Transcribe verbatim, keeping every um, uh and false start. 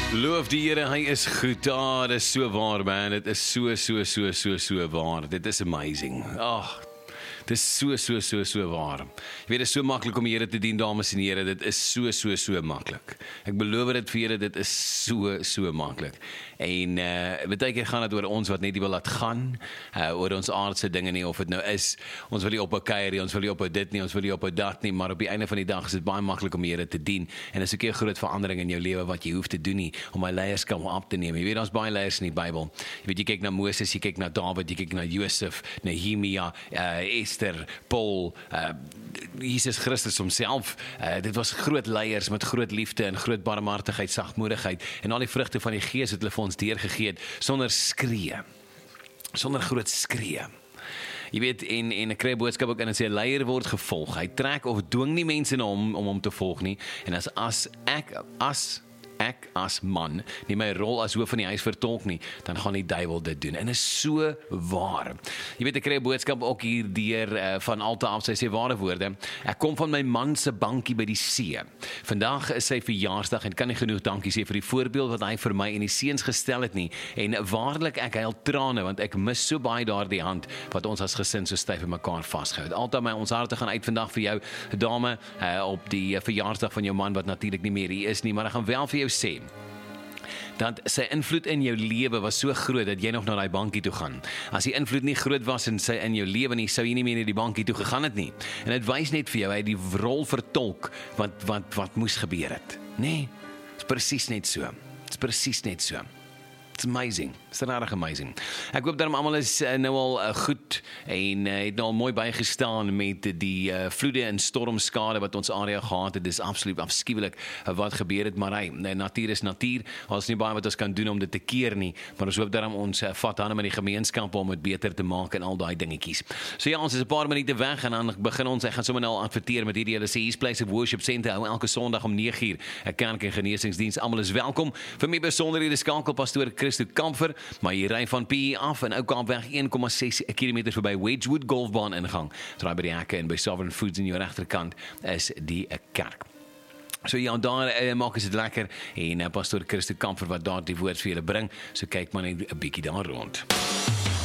Loof die Here, hy is goed. Ah, dit is so waar, man. Dit is so, so, so, so, so waar. Dit is amazing. Ah, dit is so, so, so, so waar. Jy weet, dit is so maklik om die Here te dien, dames en here. Dit is so, so, so maklik. Ek beloof dit vir julle, dit is so, so maklik. En uh, baie keer gaan dit oor ons wat net nie wil laat gaan, uh, oor ons aardse dinge nie, of dit nou is, ons wil nie op 'n kuier nie, ons wil nie op 'n dit nie, ons wil nie op 'n dat nie, maar op die einde van die dag is dit baie maklik om die Here te dien. En dis ook 'n groot verandering in jou lewe wat jy hoef te doen nie, om my leierskap op te neem. Jy weet, daar's baie leiers in die Bybel. Jy weet, jy kyk na Moses, jy kyk na Dawid, jy kyk na Josef, Nehemia, uh, Esther, Paul, uh, Jesus Christus homself. Uh, dit was groot leiers met groot liefde en groot barmhartigheid, sagmoedigheid en al die vrugte van die Gees het hulle vir ons deurgegee het, sonder skree, sonder groot skree. Jy weet, en, en ek kry 'n boodskap ook in, en sê, 'n leier word gevolg. Hy trek of dwing nie mense na hom om hom te volg nie. En as as ek as ek as man nie my rol as hoof van die huis vertolk nie, dan gaan die duiwel dit doen. En is so waar. Jy weet, ek kry 'n boodskap ook hier deur uh, van Alta af, sy sê ware woorde. Ek kom van my man se bankie by die see. Vandag is sy verjaarsdag en kan nie genoeg dankie sê vir die voorbeeld wat hy vir my en die seuns gestel het nie. En waarlik, ek huil trane, want ek mis so baie daardie hand wat ons as gesin so styf in mekaar vasgehou het. Alta, my ons harte gaan uit vandag vir jou dame uh, op die uh, verjaarsdag van jou man wat natuurlik nie meer hier is nie, maar ek gaan wel vir jou sê, dat sy invloed in jou lewe was so groot dat jy nog na daai bankie toe gaan. As die invloed nie groot was in sy in jou lewe nie, sou jy nie meer na die bankie toe gegaan het nie. En dit wys net vir jou, hy het die rol vertolk wat wat wat moes gebeur het. Nee, dit is presies net so. Dit is presies net so. It's amazing. It's regtig amazing. Ek hoop dat almal is uh, nou al uh, goed en uh, het nou al mooi bygestaan met die uh, vloede en stormskade wat ons area gehad het. Dit is absoluut afskuwelik uh, wat gebeur het, maar hy, nee, natuur is natuur. Ons is nie baie wat ons kan doen om dit te keer nie, maar ons hoop dat ons uh, vat hande met die gemeenskap om dit beter te maak en al daai dingetjies. So ja, ons is 'n paar minute weg en dan begin ons, ek gaan sommer nou adverteer met hierdie hulle sê East Place of Worship Center hou elke Sondag om nege uur 'n kerk en genesingsdiens. Almal is welkom. Vir my besonderhede skakel pastoor Christo Kamfer, maar jy ry van P E af en ook al weg een komma ses kilometer verby Wedgwood Golfbaan ingang. Draai by die hekke en by Sovereign Foods in jou regterkant is die kerk. So ja, daar uh, maak is dit lekker en uh, pastoor Christo Kamfer wat daar die woord vir julle bring. So kyk maar net 'n bietjie daar rond.